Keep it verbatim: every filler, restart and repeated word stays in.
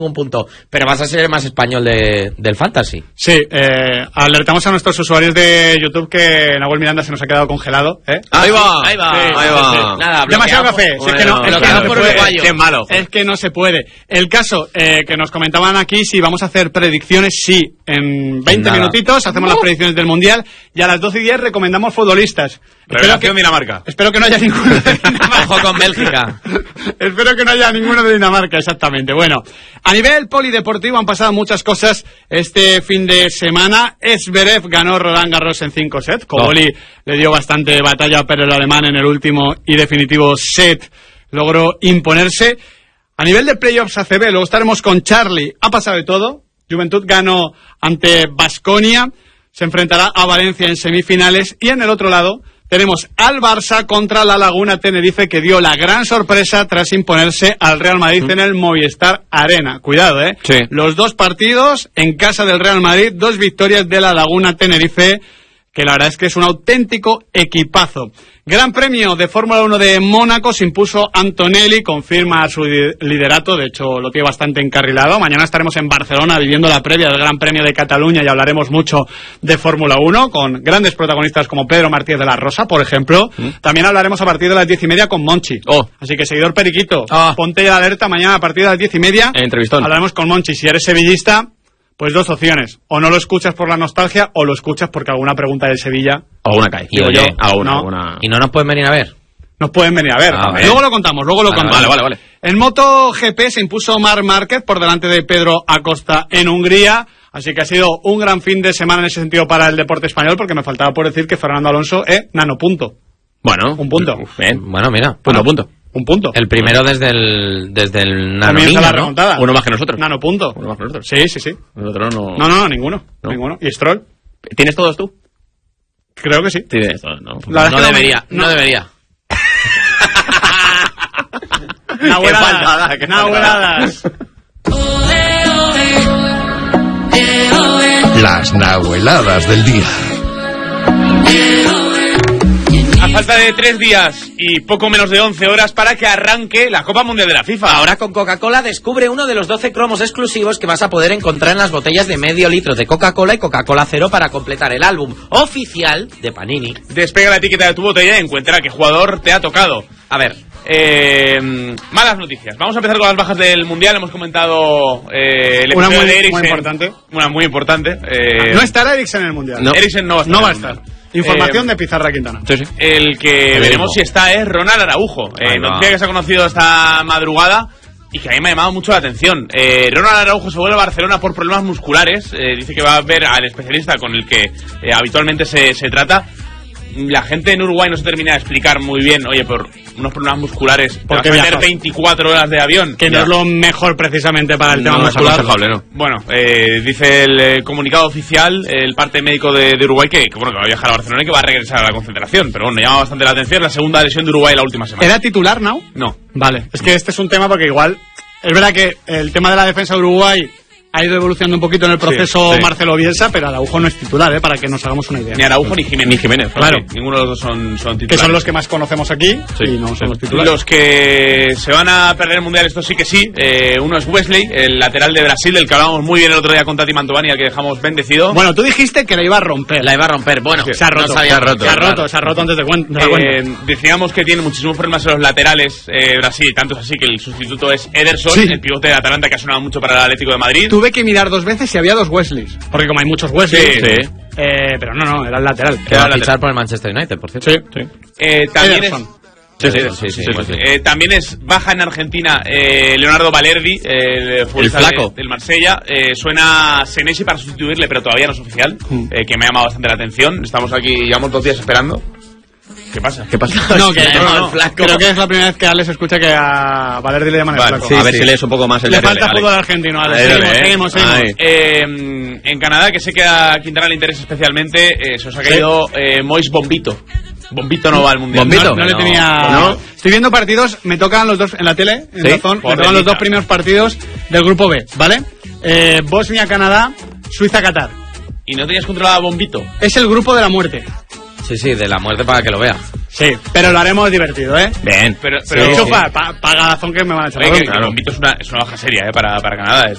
un punto, pero vas a ser el más español de, del Fantasy. Sí, eh, alertamos a nuestros usuarios de YouTube que Nahuel Miranda se nos ha quedado congelado, ¿eh? Ahí va, ahí va, sí, ahí sí, va. sí. Nada, demasiado café, bueno, si es que no, es que no se puede. Qué malo. Es que no se puede. El caso eh, que nos comentaban aquí, si vamos a hacer predicciones, sí, en veinte minutitos hacemos uh. las predicciones del Mundial y a las doce y diez recomendamos futbolistas. Espero que Dinamarca. Espero que no haya ninguno de Dinamarca. Ojo con Bélgica. Espero que no haya ninguno de Dinamarca, exactamente. Bueno, a nivel polideportivo han pasado muchas cosas este fin de semana. Zverev ganó Roland Garros en cinco sets. Koboli oh. le dio bastante batalla, pero el alemán en el último y definitivo set logró imponerse. A nivel de playoffs A C B, luego estaremos con Charlie. Ha pasado de todo. Juventud ganó ante Baskonia. Se enfrentará a Valencia en semifinales. Y en el otro lado tenemos al Barça contra la Laguna Tenerife, que dio la gran sorpresa tras imponerse al Real Madrid mm. en el Movistar Arena. Cuidado, ¿eh? Sí. Los dos partidos en casa del Real Madrid, dos victorias de la Laguna Tenerife, que la verdad es que es un auténtico equipazo. Gran Premio de Fórmula uno de Mónaco, se impuso Antonelli, confirma su liderato, de hecho lo tiene bastante encarrilado. Mañana estaremos en Barcelona viviendo la previa del Gran Premio de Cataluña y hablaremos mucho de Fórmula uno, con grandes protagonistas como Pedro Martínez de la Rosa, por ejemplo. ¿Mm? También hablaremos a partir de las diez y media con Monchi. Oh. Así que, seguidor periquito, ah. ponte ya la alerta, mañana a partir de las diez y media entrevistón. Hablaremos con Monchi. Si eres sevillista, pues dos opciones, o no lo escuchas por la nostalgia o lo escuchas porque alguna pregunta del Sevilla o una cae. Y oye, yo, a una, no. una... ¿Y no nos pueden venir a ver? Nos pueden venir a ver. Ah, luego lo contamos, luego lo vale, contamos. Vale, vale, vale. En MotoGP se impuso Marc Márquez por delante de Pedro Acosta en Hungría. Así que ha sido un gran fin de semana en ese sentido para el deporte español, porque me faltaba por decir que Fernando Alonso es nanopunto. Bueno, un punto. Bien. Bueno, mira. Punto, bueno, punto. Un punto. El primero desde el desde el nano Comienza niño, la ¿no? remontada. Uno más que nosotros. Nano punto. Uno más que nosotros. Sí, sí, sí. Nosotros no. No, no, no, ninguno. No. Ninguno. ¿Y Stroll? ¿Tienes todos tú? Creo que sí. Tienes todos, no. No, no debería, no, no debería. Nahueladas. Nahueladas. Las nahueladas del día. A falta de tres días y poco menos de once horas para que arranque la Copa Mundial de la FIFA. Ahora con Coca-Cola descubre uno de los doce cromos exclusivos que vas a poder encontrar en las botellas de medio litro de Coca-Cola y Coca-Cola Cero para completar el álbum oficial de Panini. Despega la etiqueta de tu botella y encuentra qué jugador te ha tocado. A ver, eh, malas noticias. Vamos a empezar con las bajas del Mundial. Hemos comentado eh, el una muy, de Eriksen. Muy importante. Una muy importante. Eh, no estará Eriksen en el Mundial. No. Eriksen no va a estar. No va a estar. Información eh, de Pizarra Quintana. Sí, sí. El que veremos si está es Ronald Araujo. Eh, noticia que se ha conocido esta madrugada y que a mí me ha llamado mucho la atención. Eh, Ronald Araujo se vuelve a Barcelona por problemas musculares. Eh, dice que va a ver al especialista con el que eh, habitualmente se, se trata. La gente en Uruguay no se termina de explicar muy bien, oye, por unos problemas musculares, ¿por qué meter veinticuatro horas de avión? Que ya. No es lo mejor precisamente para el no, tema no muscular. Es aconsejable, ¿no? Bueno, eh, dice el eh, comunicado oficial, el parte médico de, de Uruguay, que, que, bueno, que va a viajar a Barcelona y que va a regresar a la concentración. Pero bueno, llama bastante la atención la segunda lesión de Uruguay la última semana. ¿Era titular, no? No. Vale, es que este es un tema porque igual, es verdad que el tema de la defensa de Uruguay ha ido evolucionando un poquito en el proceso sí, sí. Marcelo Bielsa, pero Araujo no es titular, ¿eh? Para que nos hagamos una idea. Ni Araujo ni Jiménez. Ni Jiménez, claro. Sí, ninguno de los dos son, son titulares. Que son los que más conocemos aquí sí, y no sí. son los titulares. Los que se van a perder el Mundial, esto sí que sí. Eh, uno es Wesley, el lateral de Brasil, del que hablábamos muy bien el otro día con Tati Mantovani, al que dejamos bendecido. Bueno, tú dijiste que la iba a romper. La iba a romper, bueno. Sí, se ha roto. No se había roto. Se ha roto, se ha roto antes de cuenta. Eh, decíamos que tiene muchísimos problemas en los laterales eh, Brasil, tanto es así que el sustituto es Ederson, sí. el pivote de Atalanta, que ha sonado mucho para el Atlético de Madrid. Tuve que mirar dos veces si había dos Wesleys, porque como hay muchos Wesleys, sí, sí. Eh, pero no, no, era el lateral. Que va a fichar por el Manchester United, por cierto. Sí, sí. Eh, también Ederson. es... Sí, sí, sí, sí, sí, sí, sí. Eh, también es baja en Argentina eh, Leonardo Valerdi, eh, el flaco de, del Marsella. Eh, suena Senesi para sustituirle, pero todavía no es oficial, mm. eh, que me ha llamado bastante la atención. Estamos aquí, llevamos dos días esperando. ¿Qué pasa? ¿Qué pasa? No, que no, no, flaco. Creo que es la primera vez que Alex escucha que a Valerdi le llaman vale, el flaco. Sí, a ver sí. si lees un poco más el Le falta Alex. Fútbol argentino, Alex. Dale, seguimos, eh. seguimos, seguimos. Eh, en Canadá, que sé que a Quintana le interesa especialmente, eh, se os ha caído ¿sí? eh, Mois Bombito. Bombito no va al Mundial. ¿Bombito? No, no, no le tenía... No. Estoy viendo partidos, me tocan los dos en la tele, en ¿sí? Razón, me tocan los dos primeros partidos del grupo B, ¿vale? Eh, Bosnia-Canadá, Suiza-Qatar. ¿Y no tenías controlado a Bombito? Es el grupo de la muerte. Sí, sí, de la muerte para que lo vea. Sí, pero lo haremos divertido, ¿eh? Bien. Pero, pero sí, hecho sí. para pa, pa, pa que me van a echar. Oye, que, que Bombito es una, es una baja seria, ¿eh? Para, para Canadá. Es